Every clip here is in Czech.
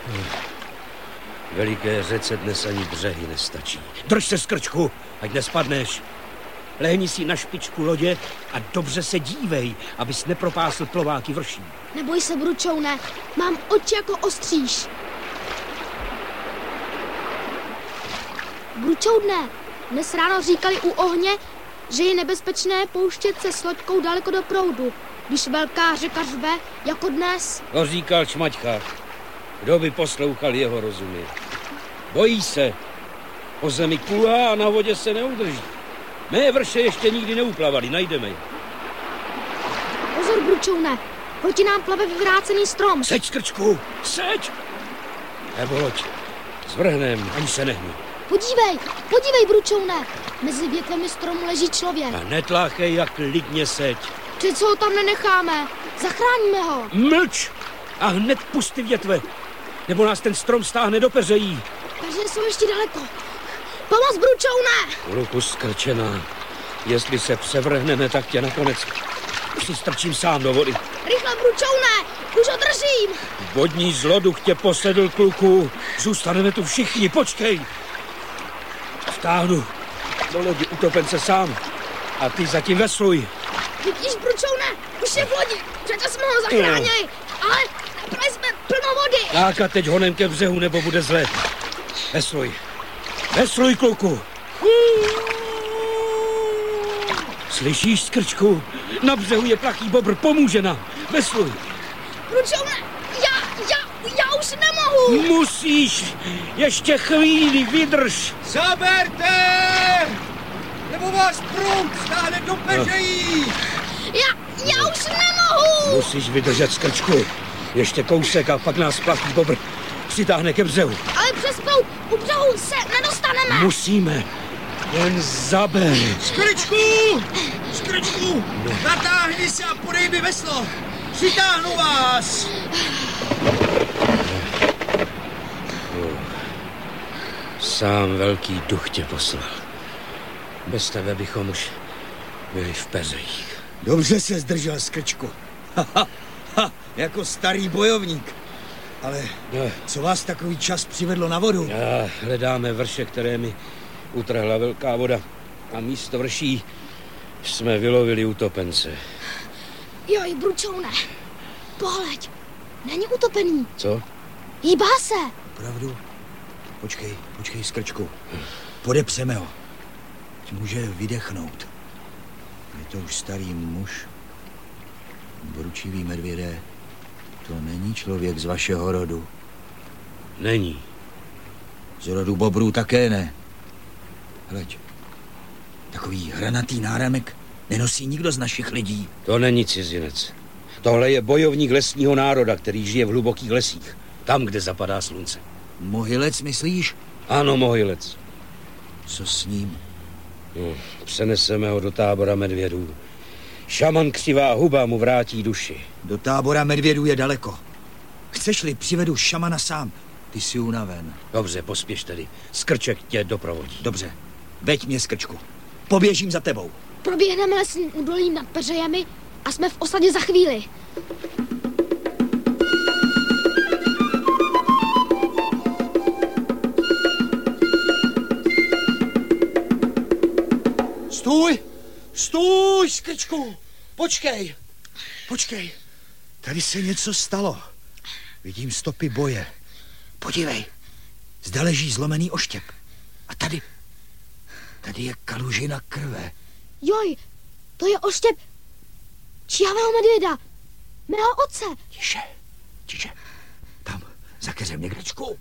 Veliké řece dnes ani břehy nestačí. Drž se, Skrčku, ať nespadneš. Lehni si na špičku lodě a dobře se dívej, abys nepropásl plováky vrší. Neboj se, Bručoune, mám oči jako ostříž. Bručoune, dnes ráno říkali u ohně, že je nebezpečné pouštět se s loďkou daleko do proudu, když velká řeka řve, jako dnes. To říkal Čmaťka. Kdo by poslouchal jeho rozumy? Bojí se. Po zemi kulhá a na vodě se neudrží. Mé vrše ještě nikdy neuplavali, najdeme je. Pozor, Bručoune, proti nám plave vyvrácený strom. Seď, Skrčku, seď! Nebo loď, zvrhnem, ani se nehni. Podívej, Bručoune, mezi větvemi stromu leží člověk. A netláchej, jak klidně seď. Přece ho tam nenecháme, zachráníme ho. Mlč a hned pusty větve, nebo nás ten strom stáhne do peřejí. Takže jsou ještě daleko. Pomoc, Bručoune! Ruku skrčená. Jestli se převrhneme, tak tě nakonec si strčím sám do vody. Rychle, Bručoune, už ho držím. Vodní zloduch tě posedl, kluku. Zůstaneme tu všichni, počkej. Vtáhnu do lodi utopence sám a ty zatím vesluj. Vidíš, Bručoune, už je v lodi. Přece jsme ho zachránili, ale nebyli jsme plno vody. Tak a teď honem ke břehu, nebo bude zle. Vesluj, kluku. Slyšíš, Skrčku? Na břehu je plachý bobr, pomůže nám. Vesluj. Bručoune, já už nemohu. Musíš, ještě chvíli, vydrž. Zaberte! Nebo vás proud stáhne do peřejí. Já už nemohu. Musíš vydržet, Skrčku. Ještě kousek a pak nás plachý bobr přitáhne ke břehu. Ale přes proud u břehu se nedostaneme. Musíme. Jen zaber. Skrčku, natáhni se a podej mi veslo. Přitáhnu vás. Sám velký duch tě poslal. Bez tebe bychom už byli v peřejích. Dobře se zdržel, Skrčku. Jako starý bojovník. Ale co vás takový čas přivedlo na vodu? Hledáme vrše, které mi utrhla velká voda. A místo vrší jsme vylovili utopence. Joj, Bručoune, pohleď, není utopený. Co? Hýbá se. Opravdu? Počkej, Skrčku. Podepřeme ho. Ať může vydechnout. Je to už starý muž. Bručivý medvědé, to není člověk z vašeho rodu. Není. Z rodu bobrů také ne. Hleď, takový hranatý náramek nenosí nikdo z našich lidí. To není cizinec. Tohle je bojovník lesního národa, který žije v hlubokých lesích. Tam, kde zapadá slunce. Mohylec, myslíš? Ano, Mohylec. Co s ním? Přeneseme ho do tábora medvědů. Šaman Křivá huba mu vrátí duši. Do tábora medvědů je daleko. Chceš-li, přivedu šamana sám. Ty jsi unaven. Dobře, pospěš tedy. Skrček tě doprovodí. Dobře, veď mě, Skrčku. Poběžím za tebou. Proběhneme lesním údolím nad peřejemi a jsme v osadě za chvíli. Stůj, Skrčku! Počkej. Tady se něco stalo. Vidím stopy boje. Podívej, zde leží zlomený oštěp. A tady je kalužina krve. Joj, to je oštěp číhavého medvěda, mého otce. Tiše. Tam, za keřem někde, Čku.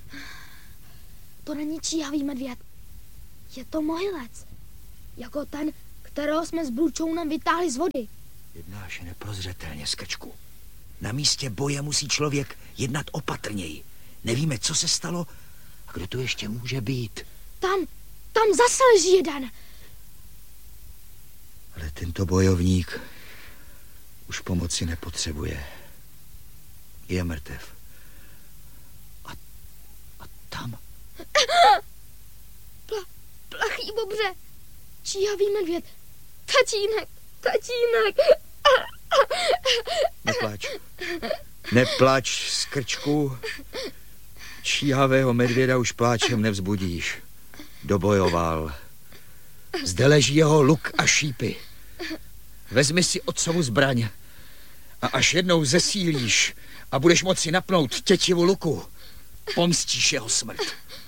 To není číhavý medvěd. Je to Mohylec. Jako ten, kterého jsme s Bručounem vytáhli z vody. Jednáš neprozřetelně, Skrčku. Na místě boje musí člověk jednat opatrněji. Nevíme, co se stalo a kdo tu ještě může být. Tam zase leží jeden. Ale tento bojovník už pomoci nepotřebuje. Je mrtev. A tam? Plachý bobře. Číhavý medvěd. Tatínek. Neplač, Skrčku. Číhavého medvěda už pláčem nevzbudíš. Dobojoval. Zde leží jeho luk a šípy. Vezmi si otcovu zbraň a až jednou zesílíš a budeš moci napnout tětivu luku, pomstíš jeho smrt.